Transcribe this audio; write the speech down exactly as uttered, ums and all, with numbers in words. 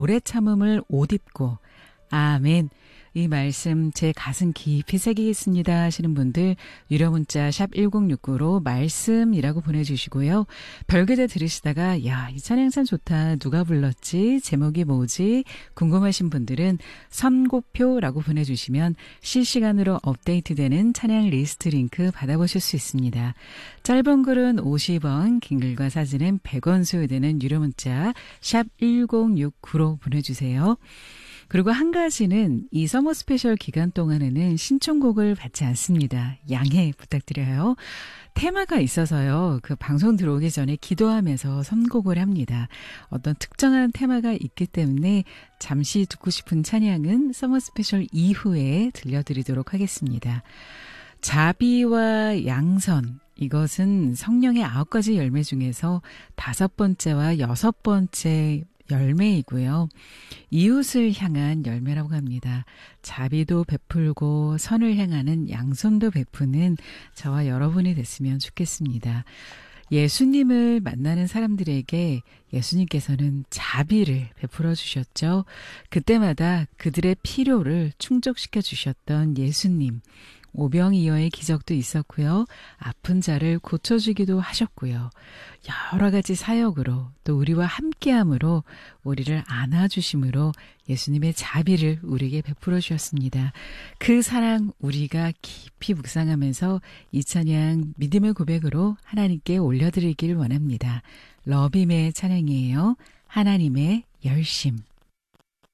오래 참음을 옷 입고. 아멘. 이 말씀 제 가슴 깊이 새기겠습니다 하시는 분들 유료 문자 샵 일공육구로 말씀이라고 보내주시고요. 별그대 들으시다가 야, 이 찬양 참 좋다. 누가 불렀지? 제목이 뭐지? 궁금하신 분들은 선곡표라고 보내주시면 실시간으로 업데이트되는 찬양 리스트 링크 받아보실 수 있습니다. 짧은 글은 오십 원, 긴 글과 사진은 백 원 소요되는 유료 문자 샵 일공육구로 보내주세요. 그리고 한 가지는 이 서머 스페셜 기간 동안에는 신청곡을 받지 않습니다. 양해 부탁드려요. 테마가 있어서요. 그 방송 들어오기 전에 기도하면서 선곡을 합니다. 어떤 특정한 테마가 있기 때문에 잠시 듣고 싶은 찬양은 서머 스페셜 이후에 들려드리도록 하겠습니다. 자비와 양선. 이것은 성령의 아홉 가지 열매 중에서 다섯 번째와 여섯 번째 열매이고요. 이웃을 향한 열매라고 합니다. 자비도 베풀고 선을 행하는 양손도 베푸는 저와 여러분이 됐으면 좋겠습니다. 예수님을 만나는 사람들에게 예수님께서는 자비를 베풀어 주셨죠. 그때마다 그들의 필요를 충족시켜 주셨던 예수님. 오병이어의 기적도 있었고요. 아픈 자를 고쳐주기도 하셨고요. 여러 가지 사역으로 또 우리와 함께함으로 우리를 안아주심으로 예수님의 자비를 우리에게 베풀어 주셨습니다. 그 사랑 우리가 깊이 묵상하면서 이 찬양 믿음의 고백으로 하나님께 올려드리길 원합니다. 러빔의 찬양이에요. 하나님의 열심.